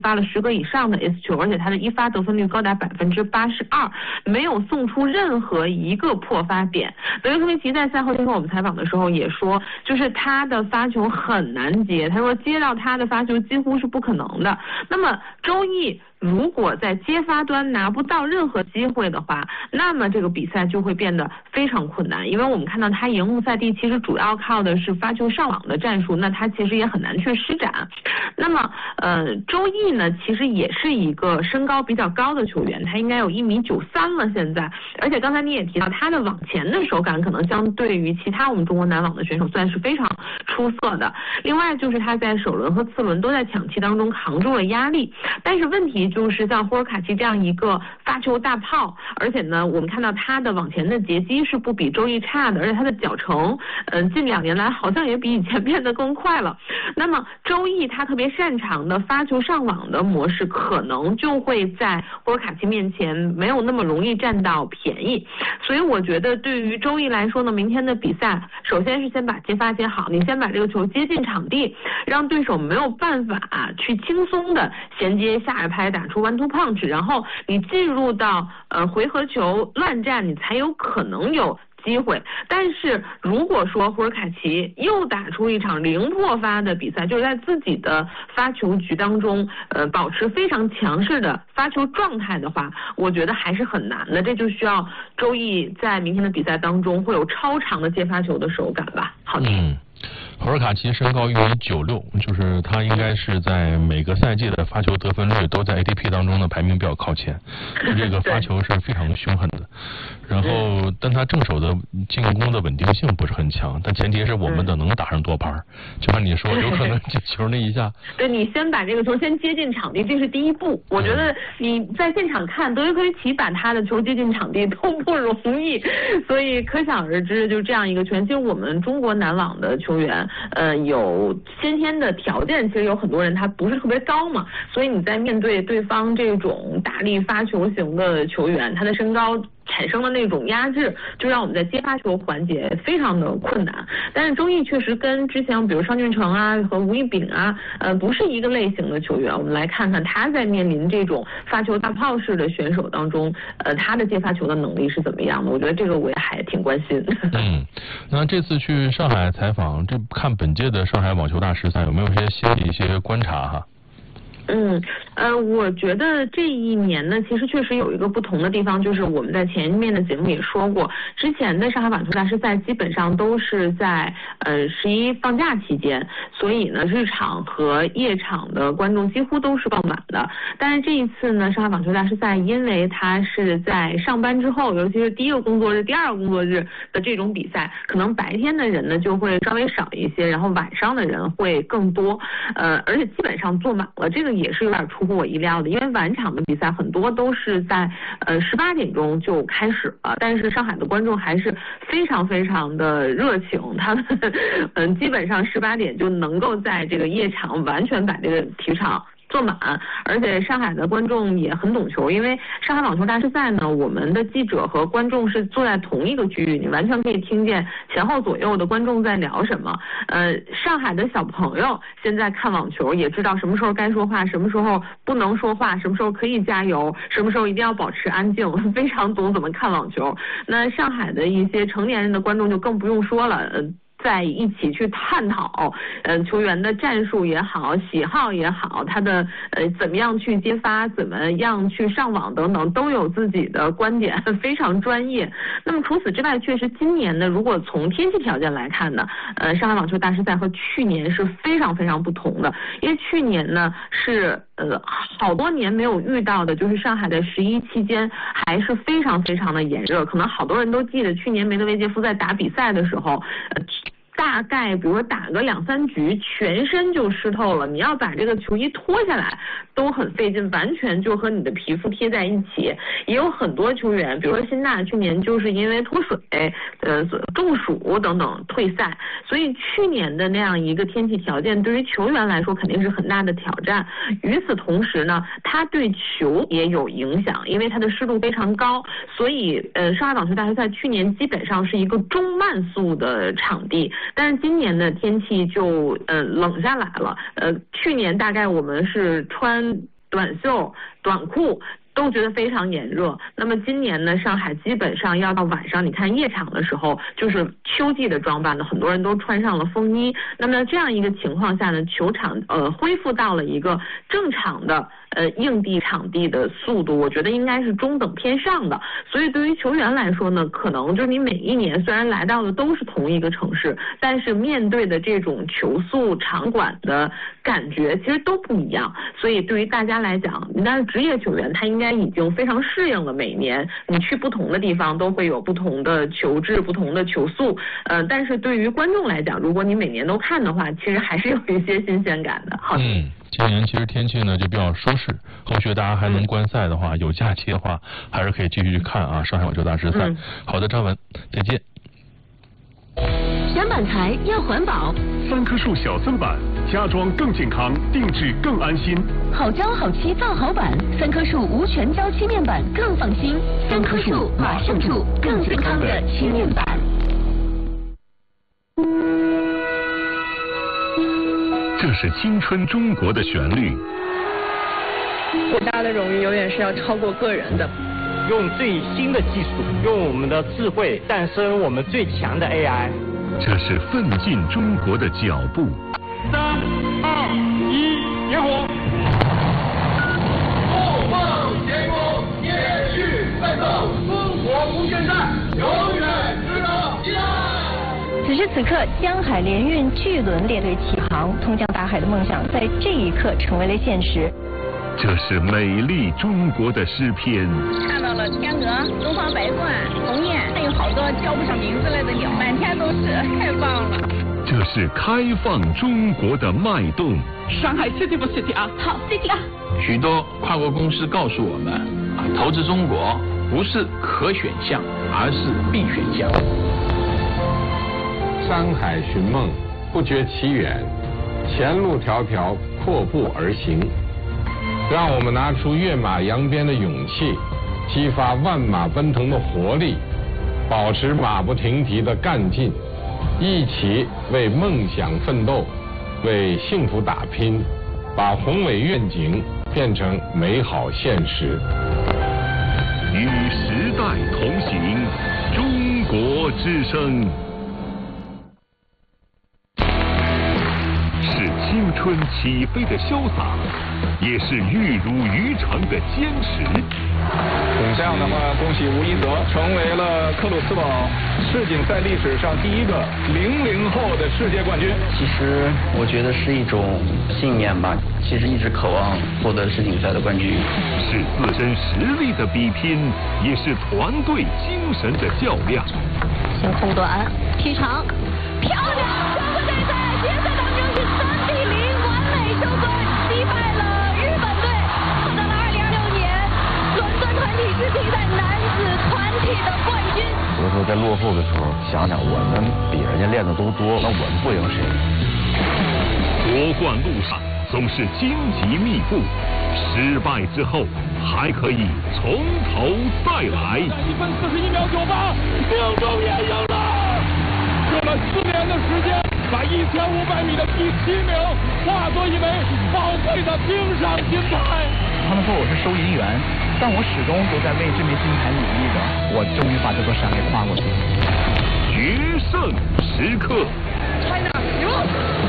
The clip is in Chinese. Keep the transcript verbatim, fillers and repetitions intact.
发了十个以上的 S 球，而且他的一发得分率高达百分之八十二，没有送出任何一个破发点。德约科维奇在赛后接受我们采访的时候也说，就是他的发球很难接，他说接到他的发球几乎是不可能的。那么周易如果在接发端拿不到任何机会的话，那么这个比赛就会变得非常困难，因为我们看到他赢穆赛蒂其实主要靠的是发球上网的战术，那他其实也很难去施展。那么呃，周易呢其实也是一个身高比较高的球员，他应该有一米九三了现在，而且刚才你也提到他的网前的手感可能相对于其他我们中国男网的选手算是非常出色的。另外就是他在首轮和次轮都在抢七当中扛住了压力，但是问题就是像霍尔卡奇这样一个发球大炮，而且呢我们看到他的往前的截击是不比周易差的，而且他的脚程嗯、呃、近两年来好像也比以前变得更快了。那么周易他特别擅长的发球上网的模式可能就会在霍尔卡奇面前没有那么容易占到便宜，所以我觉得对于周易来说呢，明天的比赛首先是先把接发接好，你先把这个球接进场地，让对手没有办法去轻松的衔接下一拍打出 one two punch， 然后你进入到呃回合球乱战，你才有可能有机会。但是如果说霍尔卡奇又打出一场零破发的比赛，就是在自己的发球局当中呃保持非常强势的发球状态的话，我觉得还是很难的，这就需要周易在明天的比赛当中会有超长的接发球的手感吧。好的。 嗯，霍尔卡奇身高一米九六，就是他应该是在每个赛季的发球得分率都在 A T P 当中的排名比较靠前，这个发球是非常凶狠的。然后，但他正手的进攻的稳定性不是很强，但前提是我们的能打上多拍，就像你说，有可能这球那一下。 对，你先把这个球先接进场地，这是第一步。我觉得你在现场看德约科维奇把他的球接进场地都不容易，所以可想而知，就这样一个球员。其实我们中国男网的球员，呃，有先天的条件，其实有很多人他不是特别高嘛，所以你在面对对方这种大力发球型的球员，他的身高产生的那种压制，就让我们在接发球环节非常的困难。但是周易确实跟之前比如商俊成啊和吴亦丙啊，呃，不是一个类型的球员。我们来看看他在面临这种发球大炮式的选手当中，呃，他的接发球的能力是怎么样的？我觉得这个我也还挺关心。 嗯，那这次去上海采访，这看本届的上海网球大师赛有没有一些新的一些观察哈？ 嗯，呃，我觉得这一年呢，其实确实有一个不同的地方，就是我们在前面的节目也说过，之前的上海网球大师赛基本上都是在呃十一放假期间，所以呢，日场和夜场的观众几乎都是爆满的。但是这一次呢，上海网球大师赛因为它是在上班之后，尤其是第一个工作日、第二个工作日的这种比赛，可能白天的人呢就会稍微少一些，然后晚上的人会更多，呃，而且基本上坐满了，这个也是有点出乎我意料的，因为晚场的比赛很多都是在呃十八点钟就开始了，但是上海的观众还是非常非常的热情，他们嗯基本上十八点就能够在这个夜场完全把这个体育场坐满，而且上海的观众也很懂球，因为上海网球大师赛呢，我们的记者和观众是坐在同一个区域，你完全可以听见前后左右的观众在聊什么。呃，上海的小朋友现在看网球也知道什么时候该说话，什么时候不能说话，什么时候可以加油，什么时候一定要保持安静，非常懂怎么看网球。那上海的一些成年人的观众就更不用说了，呃在一起去探讨，呃，球员的战术也好，喜好也好，他的呃怎么样去接发，怎么样去上网等等，都有自己的观点，非常专业。那么除此之外，确实今年呢，如果从天气条件来看呢，呃，上海网球大师赛和去年是非常非常不同的，因为去年呢是呃好多年没有遇到的，就是上海的十一期间还是非常非常的炎热，可能好多人都记得去年梅德韦杰夫在打比赛的时候，呃。大概比如说打个两三局，全身就湿透了，你要把这个球衣脱下来都很费劲，完全就和你的皮肤贴在一起。也有很多球员，比如说辛纳去年就是因为脱水、呃中暑等等退赛，所以去年的那样一个天气条件对于球员来说肯定是很大的挑战。与此同时呢，它对球也有影响，因为它的湿度非常高，所以呃上海网球大师赛去年基本上是一个中慢速的场地。 但是今年的天气就呃冷下来了，呃，去年大概我们是穿短袖、短裤都觉得非常炎热。那么今年呢，上海基本上要到晚上，你看夜场的时候，就是秋季的装扮呢，很多人都穿上了风衣。那么这样一个情况下呢，球场呃恢复到了一个正常的呃硬地场地的速度，我觉得应该是中等偏上的。所以对于球员来说呢，可能就是你每一年虽然来到的都是同一个城市，但是面对的这种球速场馆的感觉其实都不一样。所以对于大家来讲，但是职业球员他应该已经非常适应了，每年你去不同的地方都会有不同的球质、不同的球速。呃，但是对于观众来讲，如果你每年都看的话，其实还是有一些新鲜感的。好， 嗯，今年其实天气呢就比较舒适，后续大家还能观赛的话，有假期的话，还是可以继续去看啊上海网球大师赛。 嗯、 好的，张文，再见。 选板材要环保， 三棵树小森板，家装更健康，定制更安心。 好胶好漆造好板，三棵树无全胶漆面板更放心。三棵树马上树，更健康的漆面板。 这是青春中国的旋律。 国家的荣誉永远是要超过个人的。 用最新的技术，用我们的智慧诞生我们最强的 A I。 这是奋进中国的脚步。 三二一，点火！ 梦梦前攻，延续奋斗，中国无限战，永远值得期待。 此时此刻，江海联运巨轮列队起航，通江达海的梦想在这一刻成为了现实。 这是美丽中国的诗篇。 看到了天鹅、东方白鹳、鸿雁，还有好多叫不上名字来的鸟，满天都是，太棒了。 这是开放中国的脉动。 上海 City 不 City 啊？ 好 City 啊！ 许多跨国公司告诉我们，啊，投资中国不是可选项，而是必选项。 山海寻梦，不觉其远，前路迢迢，阔步而行。让我们拿出跃马扬鞭的勇气，激发万马奔腾的活力，保持马不停蹄的干劲，一起为梦想奋斗，为幸福打拼，把宏伟愿景变成美好现实。 与时代同行，中国之声。是青春起飞的潇洒，也是玉如渔场的坚持。 这样的话，恭喜吴一泽成为了克鲁斯堡世锦赛历史上第一个零零后的世界冠军。 其实我觉得是一种信念吧，其实一直渴望获得世锦赛的冠军。 是自身实力的比拼，也是团队精神的较量。 先空短，踢长，漂亮！中国队在决赛当中是三比零完美收官，击败了日本队，获得了二零二六年伦敦团体制比赛男子团体的冠军。 有的时候在落后的时候，想想我们比人家练的都多，那我们不赢谁？ 夺冠路上总是荆棘密布，失败之后还可以从头再来。 一分四十一秒九八，命中也赢了。用了四年的时间，把一千五百米的第七名化作一枚宝贵的冰上金牌。 他们说我是收银员，但我始终都在为这枚金牌努力着。我终于把这座山给跨过去了。 决胜时刻。 China，